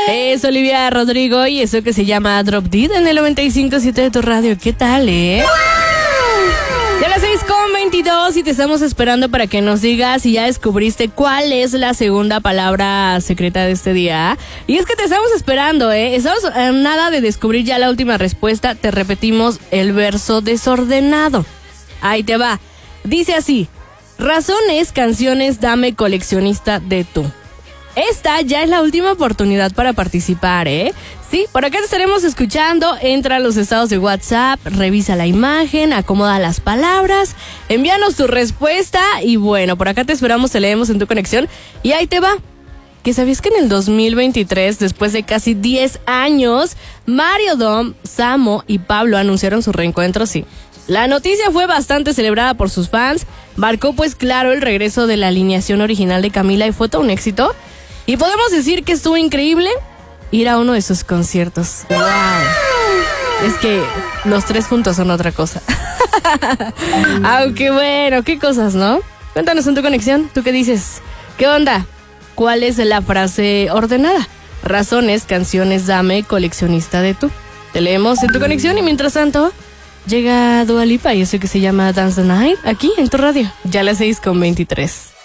Es Olivia Rodrigo y eso que se llama Drop Dead en el 95.7 de tu radio. ¿Qué tal, Ya las 6:22 y te estamos esperando para que nos digas si ya descubriste cuál es la segunda palabra secreta de este día. Y es que te estamos esperando, Estamos a nada de descubrir ya la última respuesta. Te repetimos el verso desordenado. Ahí te va. Dice así: razones, canciones, dame coleccionista de tú. Esta ya es la última oportunidad para participar, Sí, por acá te estaremos escuchando. Entra a los estados de WhatsApp, revisa la imagen, acomoda las palabras, envíanos tu respuesta y bueno, por acá te esperamos, te leemos en tu conexión. Y ahí te va. ¿Que sabías que en el 2023, después de casi 10 años, Mario Dom, Samo y Pablo anunciaron su reencuentro? Sí. La noticia fue bastante celebrada por sus fans, marcó pues claro el regreso de la alineación original de Camila y fue todo un éxito. Y podemos decir que estuvo increíble ir a uno de sus conciertos. ¡Wow! Es que los tres juntos son otra cosa. Aunque bueno, qué cosas, ¿no? Cuéntanos en tu conexión, ¿tú qué dices? ¿Qué onda? ¿Cuál es la frase ordenada? Razones, canciones, dame, coleccionista de tú. Te leemos en tu conexión y mientras tanto llega Dua Lipa y eso que se llama Dance the Night aquí en tu radio. Ya las 6:23.